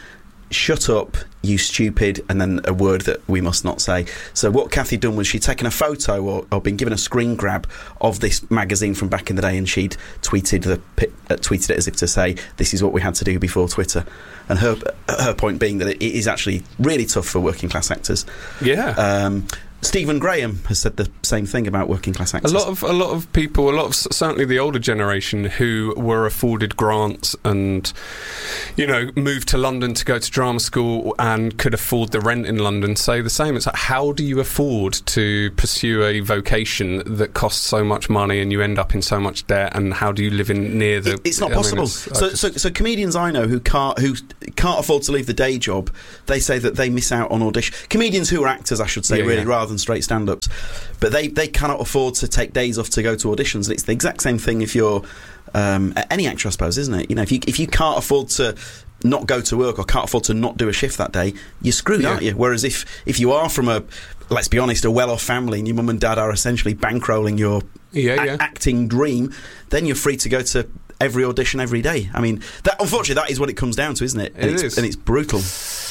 shut up, you stupid, and then a word that we must not say. So what Kathy done was she'd taken a photo or, or been given a screen grab of this magazine from back in the day, and she'd tweeted the uh, tweeted it as if to say, this is what we had to do before Twitter. And her her point being that it is actually really tough for working class actors. Yeah. Um, Stephen Graham has said the same thing about working class actors. A lot of a lot of people, a lot of certainly the older generation who were afforded grants and, you know, moved to London to go to drama school and could afford the rent in London, say the same. It's like, how do you afford to pursue a vocation that costs so much money and you end up in so much debt? And how do you live in near the? It, it's not I mean, possible. it's, so, just, so, so comedians I know who can't who can't afford to leave the day job, they say that they miss out on audition. Comedians who are actors, I should say, Yeah, really, yeah. rather than straight stand-ups, but they, they cannot afford to take days off to go to auditions. And it's the exact same thing if you're um, any actor, I suppose, isn't it? You know, if you if you can't afford to not go to work or can't afford to not do a shift that day, you're screwed, Yeah. aren't you? Whereas if if you are from a, let's be honest, a well-off family and your mum and dad are essentially bankrolling your Yeah, a- yeah. acting dream, then you're free to go to every audition every day. I mean, that unfortunately that is what it comes down to, isn't it? And It it's, is. and it's brutal.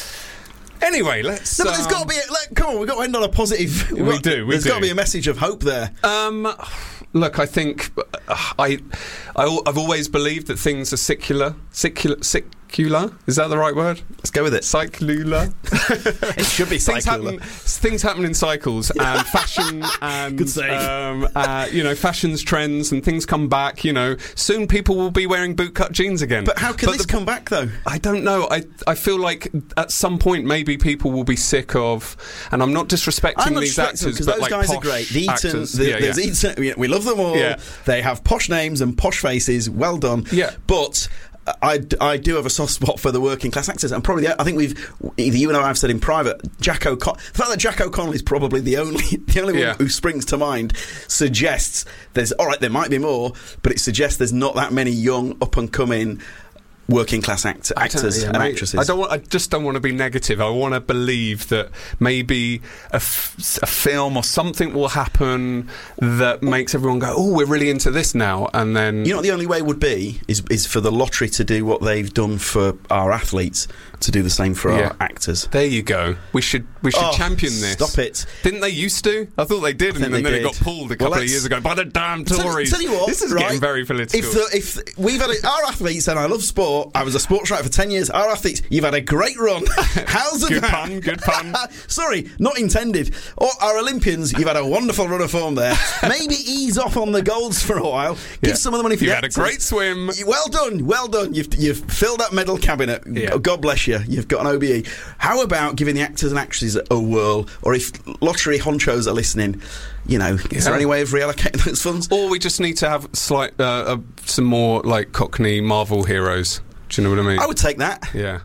Anyway, let's. No, but there's um, got to be. A, like, come on, we've got to end on a positive. We do, we There's got to do. be a message of hope there. Um, look, I think uh, I, I, al- I've always believed that things are secular, secular, secular. Is that the right word? Let's go with it. Cyclular. It should be things cyclular. happen. Things happen in cycles, and fashion, and Good save. um, uh, you know, fashion's trends, and things come back. You know, soon people will be wearing bootcut jeans again. But how can But this the- come back though? I don't know. I I feel like at some point maybe people will be sick of, and I'm not disrespecting I'm not these disrespecting actors, because but those like guys posh are great. The Eton, actors. the, yeah, there's yeah. Eton, we- we love them all. Yeah. They have posh names and posh faces. Well done. Yeah. But I, I do have a soft spot for the working class actors, and probably the, I think we've either you and I have said in private. Jack O'Connell. The fact that Jack O'Connell is probably the only the only Yeah. one who springs to mind suggests there's all right. There might be more, but it suggests there's not that many young up and coming working class act- I don't- actors yeah, and mate, actresses. I don't want. I just don't want to be negative. I want to believe that maybe a, f- a film or something will happen that makes everyone go, "Oh, we're really into this now." And then You know what the only way would be is is for the lottery to do what they've done for our athletes, to do the same for Yeah. our actors. there you go. We should we should Oh, champion this. Stop it. Didn't they used to? I thought they did, think and then they it did. got pulled a Well, couple of let's- years ago by the damn Tell, Tories. tell you what, this is right? getting very political. If the, if we've had a, our athletes, and I love sport, I was a sports writer for ten years. Our athletes, you've had a great run. How's Good that? pun, good pun. Sorry, not intended. Or our Olympians, you've had a wonderful run of form there. Maybe ease off on the golds for a while. Give Yeah. some of the money for You the had a actors. great swim. Well done, well done. You've you've filled that medal cabinet. Yeah. God bless you. You've got an O B E. How about giving the actors and actresses a whirl? Or if lottery honchos are listening, you know, is Yeah. there any way of reallocating those funds? Or we just need to have slight uh, uh, some more like Cockney Marvel heroes. Do you know what I mean? I would take that. Yeah.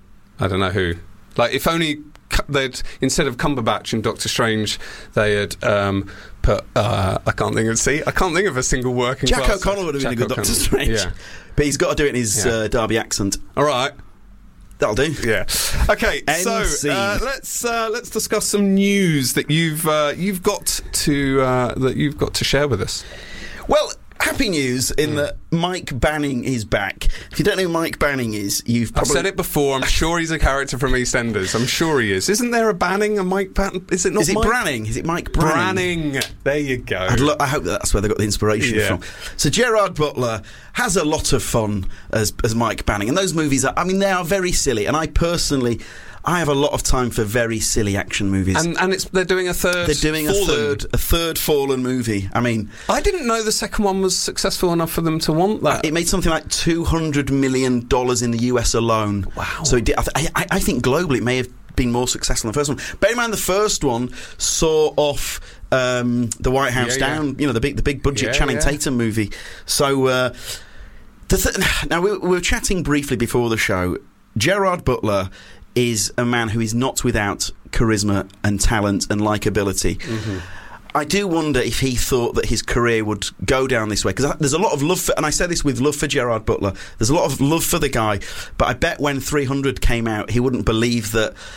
I don't know who. Like, if only cu- they'd, instead of Cumberbatch and Doctor Strange, they had um, put, uh, I can't think of, see, I can't think of a single working Jack class- O'Connell would have been a Jack good Doctor O'Connell. Strange. Yeah. But he's got to do it in his Yeah. uh, Derby accent. All right. That'll do. Yeah. Okay. N C. So uh, let's uh, let's discuss some news that you've uh, you've got to uh, that you've got to share with us. Well, happy news in Hmm. that Mike Banning is back. If you don't know who Mike Banning is, you've I've probably... said it before. I'm sure he's a character from EastEnders. I'm sure he is. Isn't there a Banning? A Mike Banning? Is it not? Is it Mike? Branning? Is it Mike Branning? Branning. There you go. I'd lo- I hope that that's where they got the inspiration Yeah. from. So Gerard Butler has a lot of fun as as Mike Banning, and those movies are, I mean, they are very silly. And I personally, I have a lot of time for very silly action movies. And and it's they're doing a third. They're doing Fallen. a third a third Fallen movie. I mean, I didn't know the second one was successful enough for them to want that. it made something like two hundred million dollars in the U S alone. Wow. So it did, I, th- I, I think globally it may have been more successful than the first one. Bear in mind, the first one saw off um, the White House Yeah, yeah. down. You know, the big the big budget Yeah, Channing yeah. Tatum movie. So uh, the th- now we, we were chatting briefly before the show. Gerard Butler is a man who is not without charisma and talent and likability. Mm-hmm. I do wonder if he thought that his career would go down this way, because there's a lot of love for, and I say this with love for Gerard Butler, there's a lot of love for the guy, but I bet when three hundred came out, he wouldn't believe that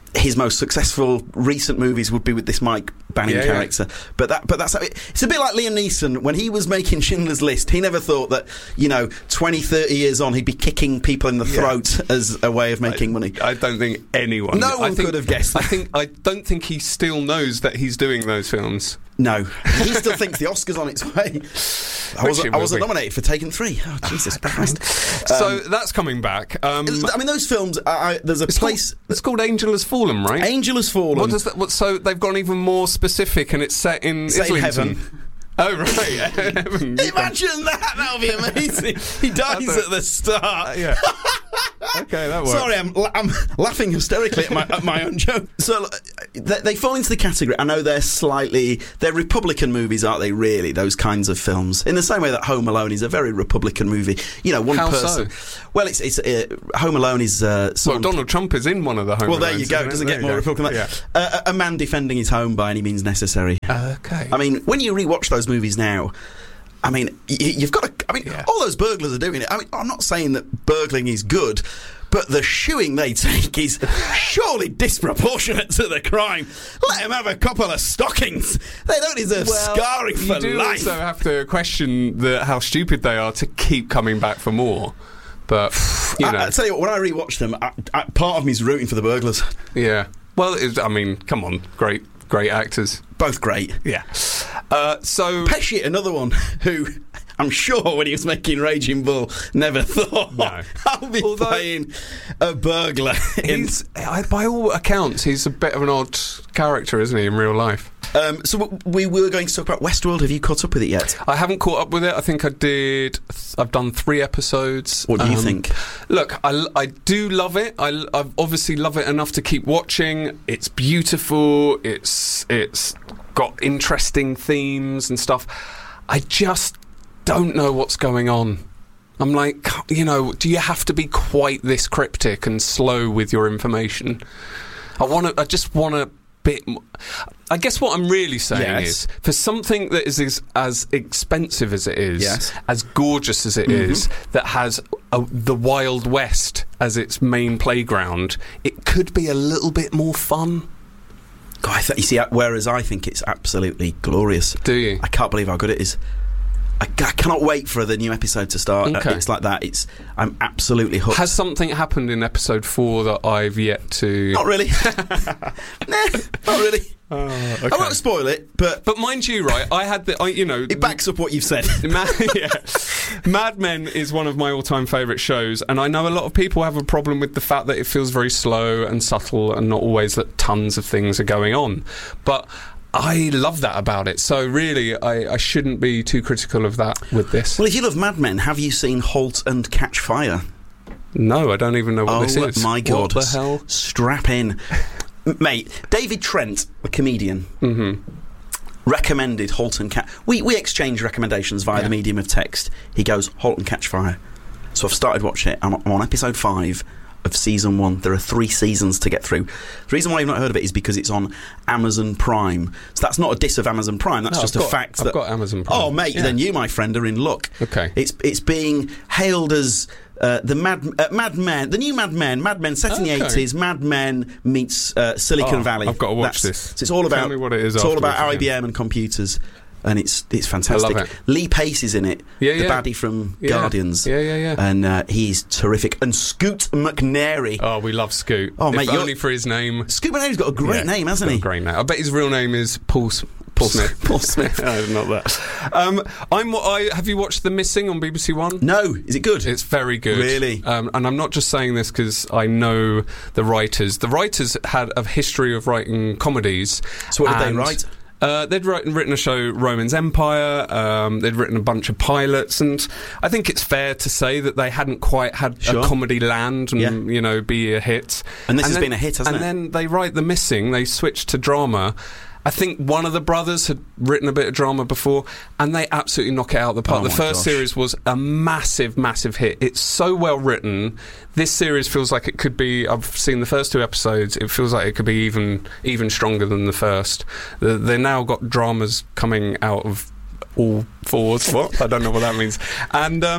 his most successful recent movies would be with this Mike Banning Yeah, character. yeah. But that, but that's it's a bit like Liam Neeson when he was making Schindler's List. He never thought that, you know, twenty, thirty years on, he'd be kicking people in the Yeah. throat as a way of making I, money. I don't think anyone. No one I think, could have guessed I that. think. I don't think he still knows that he's doing those films. No, he still thinks the Oscar's on its way. I Which wasn't, it I will wasn't be. nominated for Taken Three. Oh, Jesus Christ. So that's coming back. Um, I mean, those films, I, I, there's a it's place... Called, it's called Angel Has Fallen, right? Angel Has Fallen. What does that? What, so they've gone even more specific, and it's set in Set in Islington. heaven. Oh right, heaven. Imagine that! That would be amazing. He dies That's a- at the start. Uh, yeah. Okay, that works. Sorry, I'm, I'm laughing hysterically at my, at my own joke. So uh, they, they fall into the category. I know they're slightly they're Republican movies, aren't they? Really, those kinds of films. In the same way that Home Alone is a very Republican movie. You know, one How person. so? Well, it's it's uh, Home Alone is. Uh, Well, someone- Donald Trump is in one of the home. well, there you Alones, go. isn't It doesn't There get you more go. Republican. Yeah. Uh, a man defending his home by any means necessary. Okay. I mean, when you rewatch those movies now, I mean, y- you've got to. I mean, Yeah. all those burglars are doing it. I mean, I'm not saying that burgling is good, but the shoeing they take is surely disproportionate to the crime. Let them have a couple of stockings. They don't deserve scarring for you do life. also have to question the, how stupid they are to keep coming back for more. But you know, I, I tell you what, when I rewatch them, I, I, part of me is rooting for the burglars. yeah. Well, it's, I mean, come on, great, great actors. Both great. Yeah. Uh, so Pesci, another one who I'm sure when he was making Raging Bull never thought No. I'll be Although- playing a burglar. In, he's, I, by all accounts, he's a bit of an odd character, isn't he, in real life? um, so w- we were going to talk about Westworld. Have you caught up with it yet? I haven't caught up with it. I think I did. I've done three episodes. What do you Um, think? Look, I, I do love it. I, I obviously love it enough to keep watching. It's beautiful. It's it's got interesting themes and stuff. I just don't know what's going on. I'm like, you know, do you have to be quite this cryptic and slow with your information? I want to. I just want a bit. More. I guess what I'm really saying Yes. is, for something that is, is as expensive as it is, Yes. as gorgeous as it Mm-hmm. is, that has a, the Wild West as its main playground, it could be a little bit more fun. God, I th- you see, whereas I think it's absolutely glorious. Do you? I can't believe how good it is. I, ca- I cannot wait for the new episode to start. Okay. Uh, It's like that. It's I'm absolutely hooked. Has something happened in episode four that I've yet to? Not really. Nah, not really. Oh, I won't spoil it, but But mind you, right? I had the, I, you know, it backs up what you've said. Mad, yeah. Mad Men is one of my all-time favourite shows, and I know a lot of people have a problem with the fact that it feels very slow and subtle, and not always that tons of things are going on. But I love that about it. So really, I, I shouldn't be too critical of that with this. Well, if you love Mad Men, have you seen Halt and Catch Fire? No, I don't even know what oh this is. my God! What the hell? Strap in, mate. David Trent, the comedian. Mm-hmm. Recommended Halt and Catch. We we exchange recommendations via Yeah. the medium of text. He goes Halt and Catch Fire. So I've started watching it. I'm I'm on episode five of season one. There are three seasons to get through. The reason why I've not heard of it is because it's on Amazon Prime. So that's not a diss of Amazon Prime. That's No, just I've a got- fact. I've that, got Amazon Prime. Oh, mate, Yeah. then you, my friend, are in luck. Okay. It's it's being hailed as. Uh, the Mad uh, Mad Men, the new Mad Men, Mad Men set in the Okay. eighties. Mad Men meets uh, Silicon Oh, Valley. I've got to watch That's- this. So it's all Tell about me what it is It's all about afterwards I B M again. and computers, and it's it's fantastic. I love it. Lee Pace is in it, Yeah, the yeah. baddie from Yeah. Guardians. Yeah, yeah, yeah. And uh, he's terrific. And Scoot McNairy. Oh, we love Scoot. Oh, if mate, you're- only for his name. Scoot McNairy's got a great Yeah, name, hasn't got he? A great name. I bet his real name is Paul S- Paul Smith. Paul Smith. No, not that. Um, I'm. I have you watched The Missing on B B C One? No, is it good? It's very good. Really? Um, and I'm not just saying this because I know the writers. The writers had a history of writing comedies. So what did they and, write? Uh, they'd written, written a show, Roman's Empire. Um, they'd written a bunch of pilots, and I think it's fair to say that they hadn't quite had Sure. a comedy land and Yeah. you know be a hit. And this has been a hit, hasn't and it? And then they write The Missing. They switched to drama. I think one of the brothers had written a bit of drama before, and they absolutely knock it out of the park. Oh the my first gosh. series was a massive, massive hit. It's so well written. This series feels like it could be. I've seen the first two episodes. It feels like it could be even even stronger than the first. The, they've now got dramas coming out of all fours. What? I don't know what that means. And um,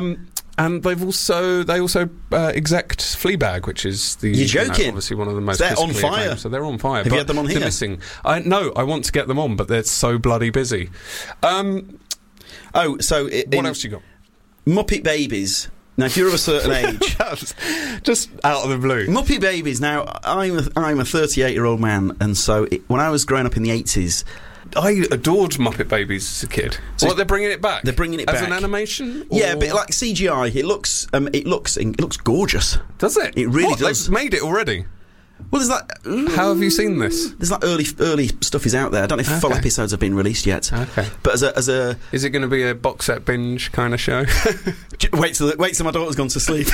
and they've also they also uh, execed Fleabag, which is the You're you know, joking? obviously one of the most. They're on critically fire. acclaimed, so they're on fire. Have you but had them on here? They're missing. I no, I want to get them on, but they're so bloody busy. Um, Oh, so it, what in else you got? Muppet Babies. Now, if you're of a certain age, Just out of the blue. Muppet Babies. Now, I'm a, I'm a thirty-eight-year-old man, and so it, when I was growing up in the eighties, I adored Muppet Babies as a kid. So what, they're bringing it back? they're bringing it as back. an animation. yeah, or- but like C G I, it looks um, it looks it looks gorgeous. does it? it really What, does. They've made it already. Well, there's like How have you seen this? there's like early early stuff is out there. I don't know if full Okay. episodes have been released yet. Okay. But as a as a Is it going to be a box set binge kind of show? j- wait till wait till my daughter's gone to sleep.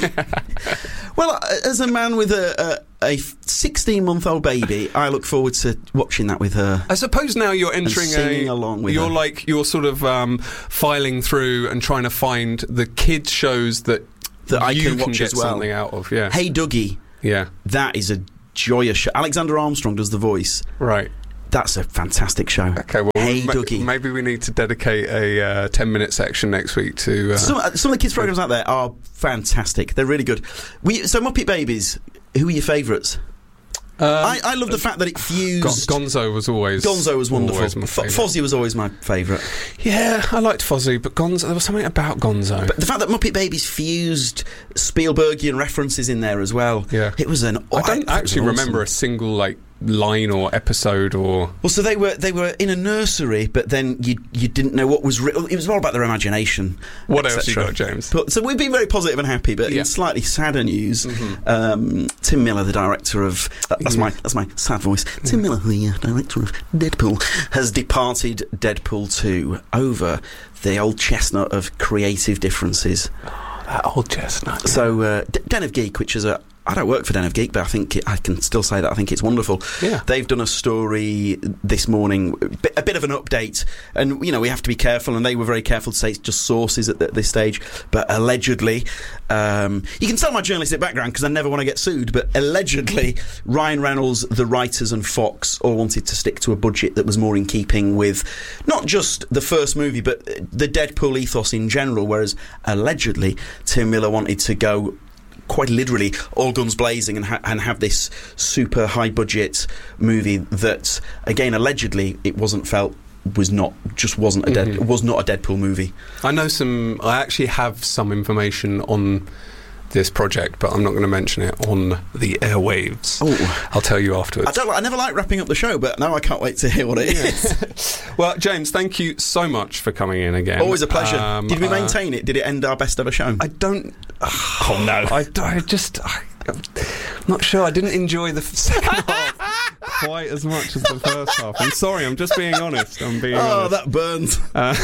Well, as a man with a a sixteen month old baby, I look forward to watching that with her. I suppose now you're entering singing a. along with you're her. like you're sort of um, filing through and trying to find the kids shows that That I you can watch get as well. something out of. Yeah. Hey Dougie, Yeah. that is a joyous show. Alexander Armstrong does the voice. Right. That's a fantastic show. Okay. Well, Hey ma- Dougie. maybe we need to dedicate a uh, ten minute section next week to. Uh, Some, uh, some of the kids' programs out there are fantastic. They're really good. We, so Muppet Babies, who are your favourites? um, I, I love the fact that it Gon- fused. Gonzo was always. Gonzo was wonderful. always my F- favourite. Fozzie was always my favourite. Yeah, I liked Fozzie, but Gonzo. There was something about Gonzo. But the fact that Muppet Babies fused Spielbergian references in there as well. Yeah. It was an. I don't thought it was actually awesome. remember a single like line or episode or. Well, so they were they were in a nursery, but then you you didn't know what was real. It was all about their imagination. What et else you cetera. got, James? But, so we've been very positive and happy, but Yeah. in slightly sadder news, Mm-hmm. um, Tim Miller, the director of that, that's my that's my sad voice. Tim Miller, the uh, director of Deadpool, has departed Deadpool two over the old chestnut of creative differences. That old chestnut. So, uh, D- Den of Geek, which is a I don't work for Den of Geek, but I think it, I can still say that I think it's wonderful. Yeah. They've done a story this morning, a bit, a bit of an update, and you know we have to be careful, and they were very careful to say it's just sources at, th- this stage. But allegedly, um, you can tell my journalistic background because I never want to get sued. But allegedly, Ryan Reynolds, the writers, and Fox all wanted to stick to a budget that was more in keeping with not just the first movie, but the Deadpool ethos in general. Whereas allegedly, Tim Miller wanted to go quite literally all guns blazing and, ha- and have this super high budget movie that again allegedly it wasn't felt was not just wasn't a dead Mhm. was not a Deadpool movie. I know some. I actually have some information on this project, but I'm not going to mention it on the airwaves. Oh. I'll tell you afterwards. I don't li- I never like wrapping up the show, but now I can't wait to hear what it is. Well, James, thank you so much for coming in again. Always a pleasure. Um, Did we uh, maintain it? Did it end our best ever show? I don't. oh no. I, I just. I, I'm not sure. I didn't enjoy the second half quite as much as the first half. I'm sorry. I'm just being honest. I'm being Oh, honest. that burns.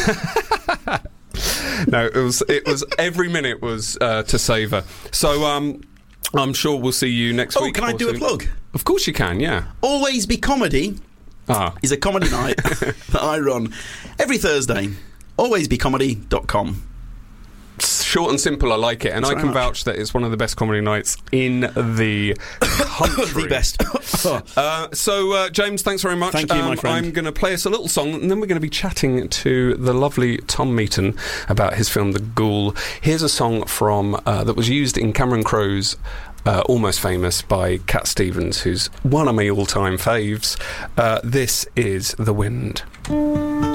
Uh, no, it was. It was every minute was uh, to savour. So, um, I'm sure we'll see you next Oh, week. can I or do a soon. plug? Of course you can. Yeah. Always Be Comedy Ah. is a comedy night that I run every Thursday. always be comedy dot com. Short and simple, I like it, and Thanks I very can much. vouch that it's one of the best comedy nights in the country. The best. Uh, so, uh, James, thanks very much. Thank you, my friend. I'm going to play us a little song, and then we're going to be chatting to the lovely Tom Meaton about his film The Ghoul. Here's a song from uh, that was used in Cameron Crowe's uh, Almost Famous by Cat Stevens, who's one of my all-time faves. Uh, this is The Wind.